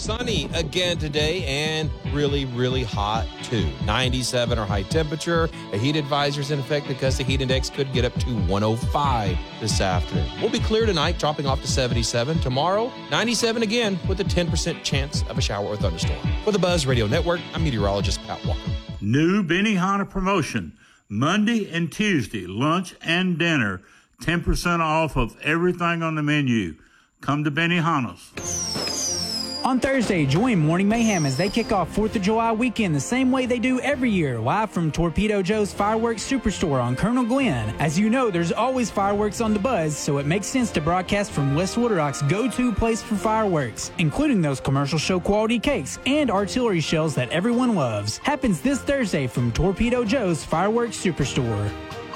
Sunny again today and really, really hot too. 97 our high temperature. A heat advisor is in effect because the heat index could get up to 105 this afternoon. We'll be clear tonight, dropping off to 77. Tomorrow, 97 again with a 10% chance of a shower or thunderstorm. For the Buzz Radio Network, I'm meteorologist Pat Walker. New Benihana promotion. Monday and Tuesday, lunch and dinner, 10% off of everything on the menu. Come to Benihana's. On Thursday, join Morning Mayhem as they kick off 4th of July weekend the same way they do every year, live from Torpedo Joe's Fireworks Superstore on Colonel Glenn. As you know, there's always fireworks on the Buzz, so it makes sense to broadcast from West Little Rock's go-to place for fireworks, including those commercial show quality cakes and artillery shells that everyone loves. Happens this Thursday from Torpedo Joe's Fireworks Superstore.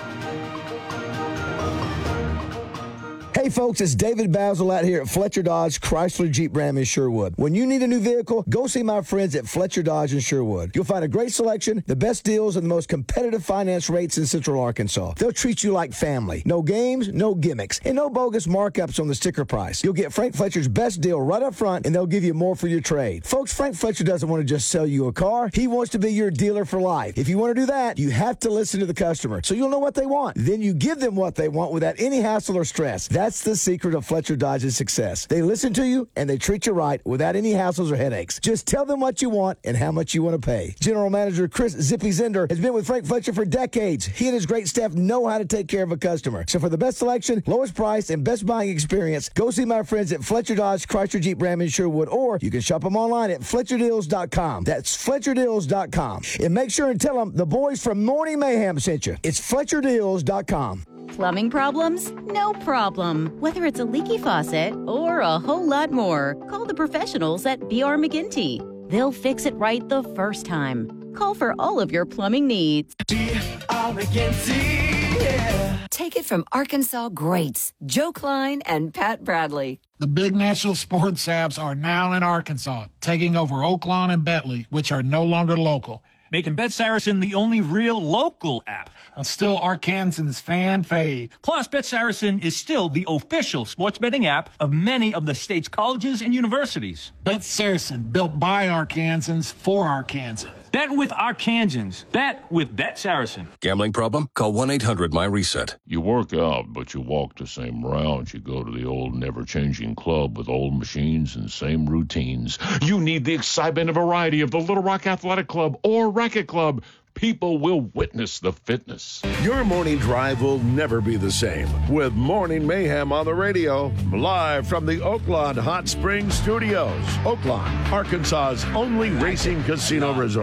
Hey folks, it's David Basil out here at Fletcher Dodge Chrysler Jeep Ram in Sherwood. When you need a new vehicle, go see my friends at Fletcher Dodge in Sherwood. You'll find a great selection, the best deals, and the most competitive finance rates in Central Arkansas. They'll treat you like family. No games, no gimmicks, and no bogus markups on the sticker price. You'll get Frank Fletcher's best deal right up front, and they'll give you more for your trade. Folks, Frank Fletcher doesn't want to just sell you a car. He wants to be your dealer for life. If you want to do that, you have to listen to the customer, so you'll know what they want. Then you give them what they want without any hassle or stress. That's the secret of Fletcher Dodge's success. They listen to you and they treat you right without any hassles or headaches. Just tell them what you want and how much you want to pay. General Manager Chris Zippy Zender has been with Frank Fletcher for decades. He and his great staff know how to take care of a customer. So for the best selection, lowest price, and best buying experience, go see my friends at Fletcher Dodge Chrysler Jeep Ram in Sherwood, or you can shop them online at FletcherDeals.com. That's FletcherDeals.com. And make sure and tell them the boys from Morning Mayhem sent you. It's FletcherDeals.com. Plumbing problems? No problem. Whether it's a leaky faucet or a whole lot more, call the professionals at B.R. McGinty. They'll fix it right the first time. Call for all of your plumbing needs. B.R. McGinty, yeah. Take it from Arkansas greats, Joe Klein and Pat Bradley. The big national sports apps are now in Arkansas, taking over Oaklawn and Bentley, which are no longer local, making Bet Saracen the only real local app. Still Arkansans' fan fave. Plus, Bet Saracen is still the official sports betting app of many of the state's colleges and universities. Bet Saracen, built by Arkansans for Arkansans. Bet with Arkansans. Bet with Bet Saracen. Gambling problem? Call 1-800-MY-RESET. You work out, but you walk the same rounds. You go to the old never-changing club with old machines and same routines. You need the excitement and variety of the Little Rock Athletic Club or Racket Club. People will witness the fitness. Your morning drive will never be the same with Morning Mayhem on the radio. Live from the Oaklawn Hot Springs Studios. Oaklawn, Arkansas's only racing casino resort.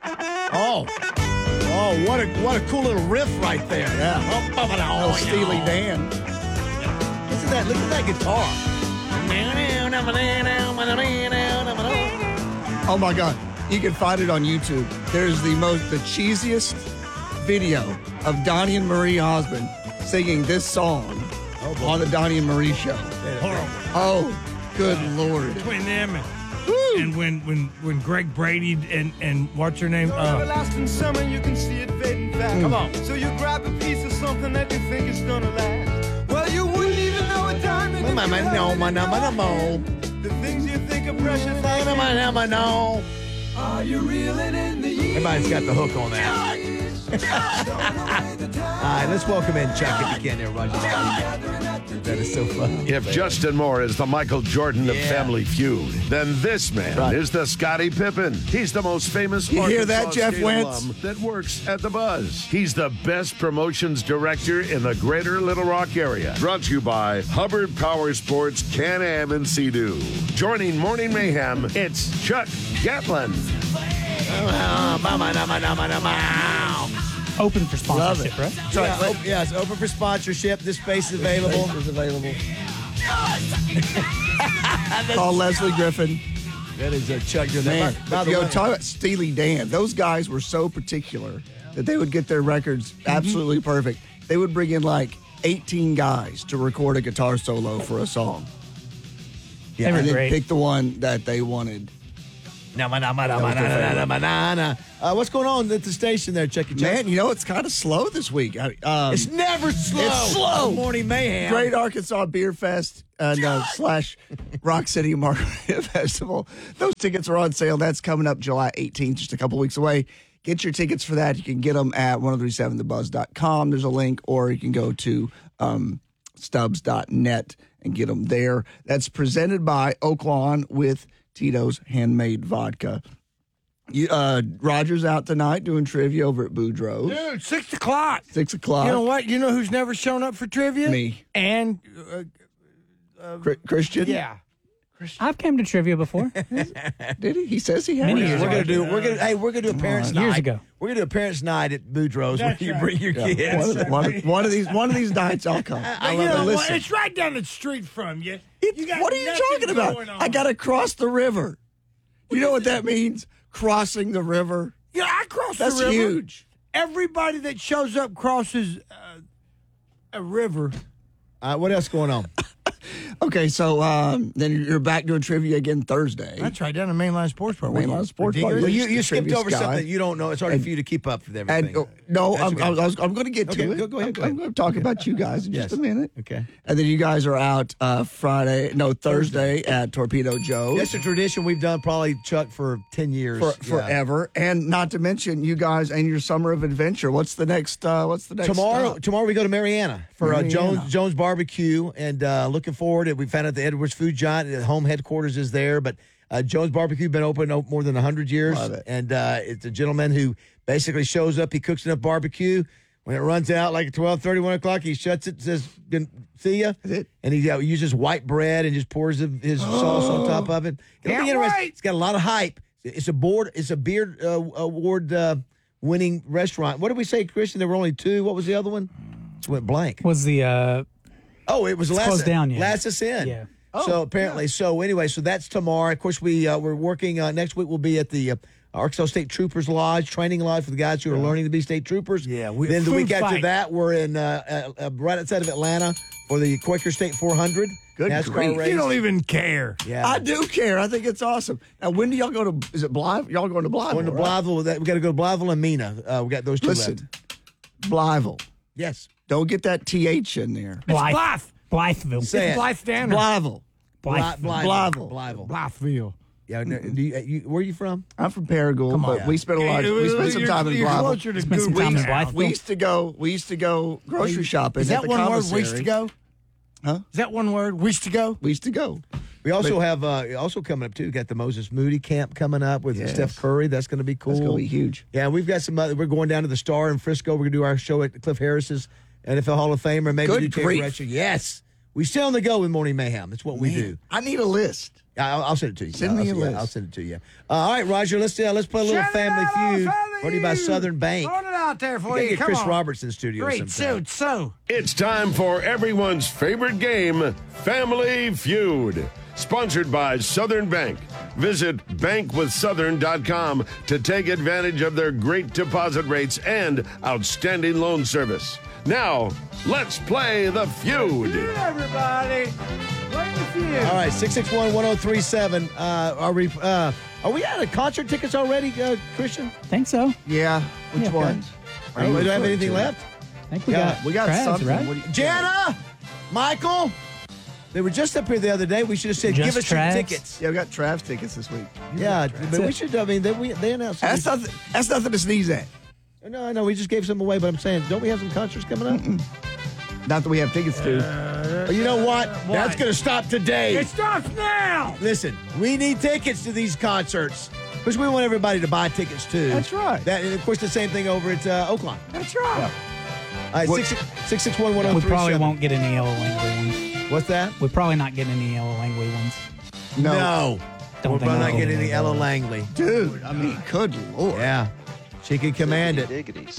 Oh, what a cool little riff right there. Yeah. Oh, Steely Dan. Listen to that. Look at that guitar. Oh, my God. You can find it on YouTube. There's the cheesiest video of Donnie and Marie Osmond singing this song on the Donnie and Marie show. Horrible. Oh, good Lord. Between them and when Greg Brady and what's her name? Everlasting summer, you can see it fading fast. Come on. So you grab a piece of something that you think is gonna last. Well, you wouldn't even know a diamond. The things you think are precious. Are you reeling in the years? Everybody's got the hook on that. All right, let's welcome in Chuck if you can there, Roger. That is so fun. If Justin Moore is the Michael Jordan of Family Feud, then this man is the Scottie Pippen. He's the most famous you hear that, Arkansas Jeff State Wentz? alum that works at the Buzz. He's the best promotions director in the greater Little Rock area. Brought to you by Hubbard Power Sports, Can-Am, and Sea-Doo. Joining Morning Mayhem, it's Chuck Gatlin. Open for sponsorship, right? Right. Yeah, it's open for sponsorship. This space is available. Call Leslie Griffin. That is a Chuck. Man, talk about Steely Dan. Those guys were so particular that they would get their records absolutely perfect. They would bring in like 18 guys to record a guitar solo for a song. Yeah, and then pick the one that they wanted. What's going on at the station there, Chucky? Man, you know, it's kind of slow this week. It's never slow. It's slow. Morning Mayhem. Great Arkansas Beer Fest and slash Rock City Margarita Festival. Those tickets are on sale. That's coming up July 18th, just a couple weeks away. Get your tickets for that. You can get them at 1037thebuzz.com. There's a link, or you can go to stubbs.net and get them there. That's presented by Oaklawn with Tito's Handmade Vodka. Roger's out tonight doing trivia over at Boudreaux's. Dude, 6 o'clock. 6 o'clock. You know what? You know who's never shown up for trivia? Me. And Christian? Yeah. I've came to trivia before. Did he? He says he has. Many years We're ago. gonna do a parents' night. Years ago. We're gonna do a parents' night at Boudreaux's where you bring your kids. One of these nights I'll come. you know what? It's right down the street from you. What are you talking about? I got to cross the river. You know what that means? Crossing the river. Yeah, I cross That's the river. huge. Everybody that shows up crosses a river. What else going on? Okay, so then you're back doing trivia again Thursday. That's right, down the Mainline Sports Bar. Mainline Sports Bar. Well, you skipped Trivia over Sky. something you don't know. It's hard for you to keep up with everything. I'm going to get to it. Go ahead. I'm going to talk about you guys in just a minute. Okay. And then you guys are out Thursday at Torpedo Joe's. That's a tradition we've done probably, Chuck, for 10 years. Forever. And not to mention you guys and your summer of adventure. What's the next Tomorrow we go to Mariana for Jones Barbecue, and looking forward. We found out the Edwards Food Giant, the home headquarters is there, but Jones Barbecue been open more than 100 years. Love it. And it's a gentleman who basically shows up, he cooks enough barbecue. When it runs out like 12:30, 1 o'clock, he shuts it, says, see ya. And he uses white bread and just pours his sauce on top of it. It'll be interesting. It's got a lot of hype. It's a beer award winning restaurant. What did we say, Christian? There were only 2. What was the other one? It went blank. Was the it was closed down yet. Last us in. Yeah. So apparently, so that's tomorrow. Of course, we're working. Next week we'll be at the Arkansas State Troopers Lodge, training lodge for the guys who are learning to be state troopers. Yeah. Then the week after that, we're in right outside of Atlanta for the Quaker State 400 Good NASCAR grief. race. You don't even care. Yeah, I do care. I think it's awesome. Now, when do y'all go to? Is it Blythe? Y'all going to Blytheville? Going to Blytheville. We got to go to Blytheville and Mina. We got those 2 left. Blytheville. Yes. Don't get that TH in there. Blythe. Blytheville. Say It's it. Blythe Danner. Blytheville. Blytheville. Blytheville. Yeah. Where are you from? I'm from Paragould, but on. we spent some time in You're Blytheville. closer to Spent some Goose time in Town. Blytheville. We used to go grocery shopping. Is at that the one word? commissary. We used to go. Huh? Is that one word? We used to go. We used to go. We also have also coming up too. We got the Moses Moody camp coming up with Steph Curry. That's going to be cool. That's going to be huge. Yeah, we've got some other. We're going down to the Star in Frisco. We're going to do our show at Cliff Harris's NFL Hall of Fame, or maybe Good do Tape grief. Retro. Yes, we stay on the go with Morning Mayhem. That's what we do. I need a list. I'll send it to you. Send me a list. I'll send it to you. All right, Roger. Let's play a little Family Feud. Brought to you by Southern Bank. Throwing it out there for We gotta you. get Come Chris on. Roberts in the studio Great sometime. suit. So. It's time for everyone's favorite game, Family Feud. Sponsored by Southern Bank. Visit bankwithsouthern.com to take advantage of their great deposit rates and outstanding loan service. Now, let's play the feud. Feud, everybody. Play the feud. All right, 661-1037. Are we out of concert tickets already, Christian? Think so. Yeah. Which ones? Do we have anything left? I think we got Travis, something, right? What do you- Jana, Michael, they were just up here the other day. We should have said, Just give us your Travs? tickets. Yeah, we got Trav's tickets this week. Yeah, but we should. I mean, they announced. That's nothing to sneeze at. No, we just gave some away. But I'm saying, don't we have some concerts coming up? Not that we have tickets to. But you know what? That's going to stop today. It stops now. Listen, we need tickets to these concerts because we want everybody to buy tickets too. That's right. That, and of course, the same thing over at Oaklawn. That's right. All right, 661-1037. We probably won't get any Yellow Langley ones. What's that? We're probably not getting any Yellow Langley ones. No. Don't We're think probably we'll not getting get any Ella Langley. Dude, I mean, good Lord. Yeah. She can command it.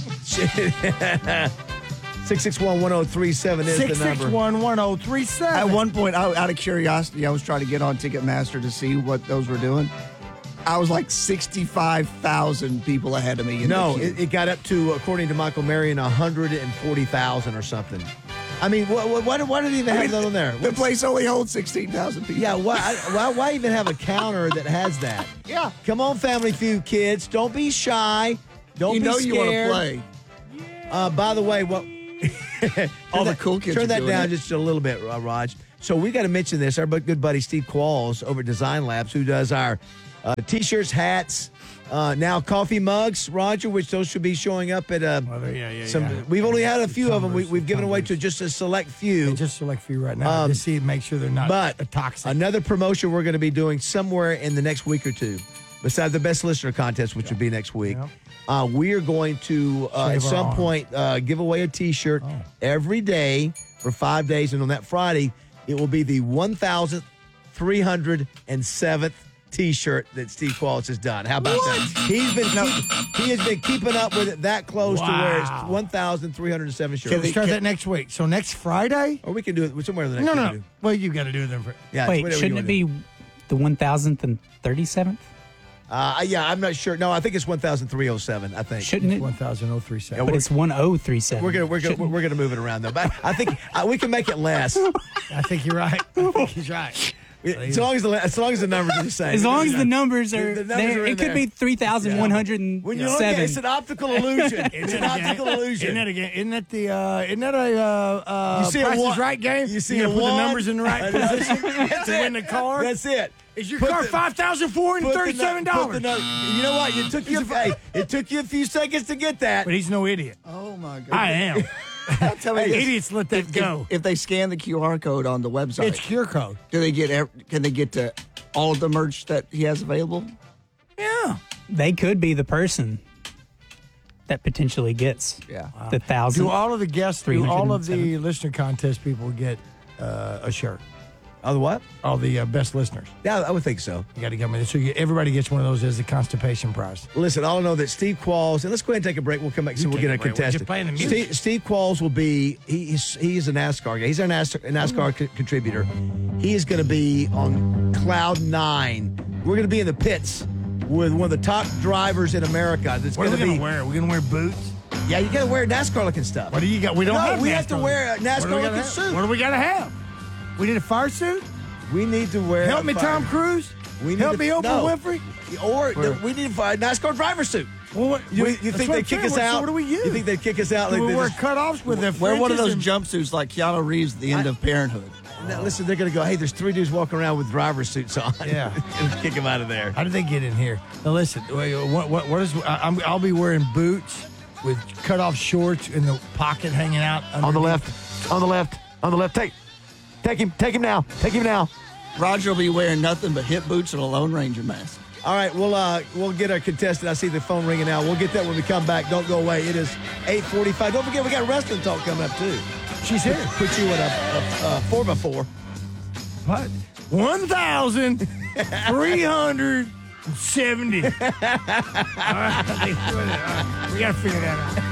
661-1037 is the number. 661-1037. At one point, out of curiosity, I was trying to get on Ticketmaster to see what those were doing. I was like 65,000 people ahead of me. No, it got up to, according to Michael Marion, 140,000 or something. I mean, why do they even have that on there? The place only holds 16,000 people. Yeah, why even have a counter that has that? Yeah. Come on, Family Feud kids. Don't be shy. Don't be scared. You want to play. By the way, all the cool kids turn are that doing down it. just a little bit, Raj. So we got to mention this. Our good buddy Steve Qualls over at Design Labs, who does our T-shirts, hats, now coffee mugs, Roger, which those should be showing up at We've only had a few of them. We've given away to just a select few. Just select few right now. Just see, make sure they're not toxic. Another promotion we're going to be doing somewhere in the next week or two, besides the best listener contest, which will be next week. We are going to at some point give away a T-shirt every day for 5 days, and on that Friday it will be the 1,307th T-shirt that Steve Qualls has done. How about that? He has been keeping up with it that close to where it's 1,307 shirts. Can we start that next week? So next Friday? Or we can do it somewhere in the next week. No. Well, you got to do them. Wait, shouldn't it be the 1,037th? I'm not sure. No, I think it's 1,307. I think shouldn't it? 1,037. But it's 1,037. We're gonna move it around though. But I think we can make it less. I think you're right. I think he's right. As long as the numbers are the same. As long as the numbers are there, it could be 3,107. When you look at it, it's an optical illusion. It's an optical illusion. Isn't that a you see Price is Right game? You see put one, the numbers in the right position to win the car. That's it. Is your car $5,437? You know what? It took you a few seconds to get that. But he's no idiot. Oh my God! I am. Tell me this. Idiots let that go. If they scan the QR code on the website, it's QR code. Can they get to all of the merch that he has available? Yeah, they could be the person that potentially gets the 1,000. Do all of the guests, do all of the listener contest people get a shirt? All the what? All the best listeners. Yeah, I would think so. You got to come in. So everybody gets one of those as the constipation prize. Listen, all I know that Steve Qualls, and let's go ahead and take a break. We'll come back and we'll get a contestant. Steve Qualls will be, he's a NASCAR guy. He's our NASCAR contributor. He is going to be on Cloud 9. We're going to be in the pits with one of the top drivers in America. What are we going to wear? Are we going to wear boots? Yeah, you got to wear NASCAR-looking stuff. What do you got? We don't have we have to wear a NASCAR-looking suit. What do we got to have? We need a fire suit? We need to wear. Help me, Tom Cruise. Help me, Oprah Winfrey. Or we need a NASCAR driver suit. Well, you think they kick us out? What do we use? You think they kick us out? We wear cutoffs with the wear one of those jumpsuits like Keanu Reeves at the end of Parenthood. Now, listen, they're going to go, hey, there's 3 dudes walking around with driver suits on. Yeah. And kick them out of there. How did they get in here? Now, listen, what is, I'll be wearing boots with cut-off shorts in the pocket hanging out. On the left. Take him now. Roger will be wearing nothing but hip boots and a Lone Ranger mask. All right, we'll get our contestant. I see the phone ringing now. We'll get that when we come back. Don't go away. It is 8:45. Don't forget, we got wrestling talk coming up, too. She's here. Put you in a 4x4. What? 1,370. All right, we got to figure that out.